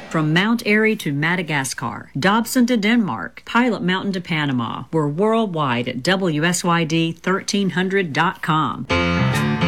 From Mount Airy to Madagascar, Dobson to Denmark, Pilot Mountain to Panama. We're worldwide at WSYD1300.com.